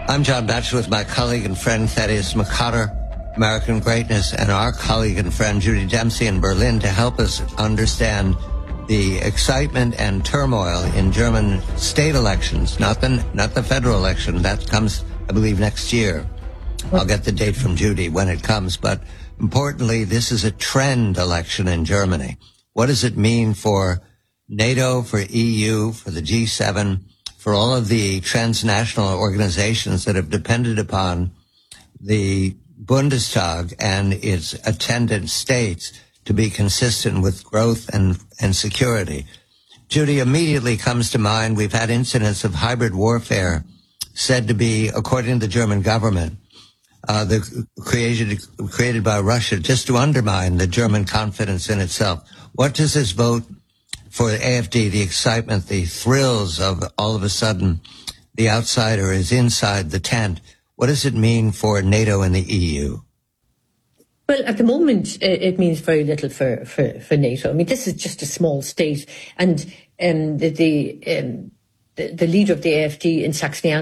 I'm John Batchelor with my colleague and friend Thaddeus McCotter, American Greatness, and our colleague and friend Judy Dempsey in Berlin to help us understand the excitement and turmoil in German state elections, not the federal election. That comes, I believe, next year. I'll get the date from Judy when it comes. But importantly, this is a trend election in Germany. What does it mean for NATO, for EU, for the G7, for all of the transnational organizations that have depended upon the Bundestag and its attendant states to be consistent with growth and security? Judy, immediately comes to mind, we've had incidents of hybrid warfare said to be, according to the German government, created by Russia just to undermine the German confidence in itself. What does this vote for the AfD, the excitement, the thrills of all of a sudden the outsider is inside the tent, what does it mean for NATO and the EU? Well, at the moment, it means very little for NATO. I mean, this is just a small state, and the leader of the AfD in Saxony